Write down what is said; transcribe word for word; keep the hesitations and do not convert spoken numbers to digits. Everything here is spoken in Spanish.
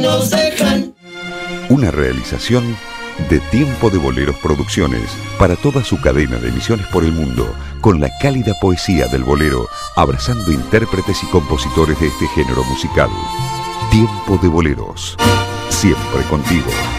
nos dejan. Una realización de Tiempo de Boleros Producciones para toda su cadena de emisiones por el mundo, con la cálida poesía del bolero, abrazando intérpretes y compositores de este género musical. Tiempo de Boleros, siempre contigo.